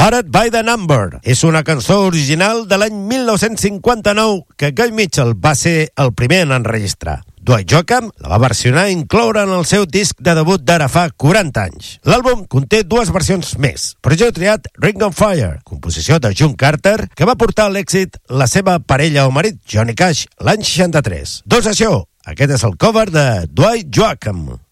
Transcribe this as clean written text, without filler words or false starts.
Haunted by the Number és una cançó original de l'any 1959 que Guy Mitchell va ser el primer en enregistrar. Dwight Joachim la va versionar i incloure en el seu disc de debut d'ara fa 40 anys. L'àlbum conté dues versions més, però jo he triat Ring on Fire, composició de June Carter, que va portar a l'èxit la seva parella o marit, Johnny Cash, l'any 63. Doncs això, aquest és el cover de Dwight Joachim.